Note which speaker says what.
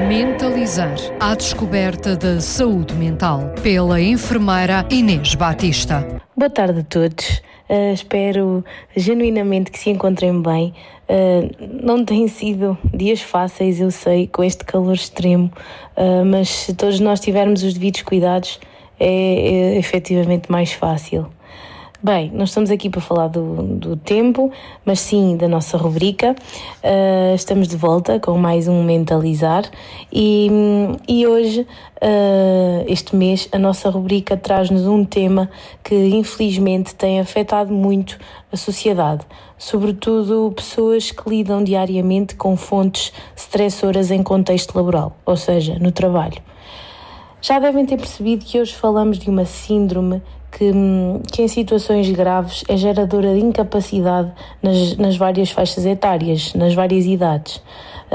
Speaker 1: Mentalizar, à descoberta da saúde mental, pela enfermeira Inês Batista.
Speaker 2: Boa tarde a todos. Espero genuinamente que se encontrem bem. Não têm sido dias fáceis, eu sei, com este calor extremo, mas se todos nós tivermos os devidos cuidados, é efetivamente mais fácil. Bem, nós estamos aqui para falar do tempo, mas sim da nossa rubrica. Estamos de volta com mais um Mentalizar e hoje, este mês, a nossa rubrica traz-nos um tema que infelizmente tem afetado muito a sociedade, sobretudo pessoas que lidam diariamente com fontes stressoras em contexto laboral, ou seja, no trabalho. Já devem ter percebido que hoje falamos de uma síndrome que em situações graves é geradora de incapacidade nas várias faixas etárias, nas várias idades.